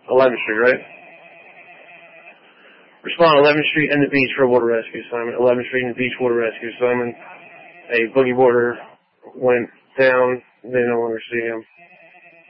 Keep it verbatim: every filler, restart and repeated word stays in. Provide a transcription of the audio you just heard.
eleventh Street, right? Respond eleventh Street and the beach for a water rescue assignment. eleventh Street and the beach water rescue assignment. A boogie boarder went down. They no longer see him.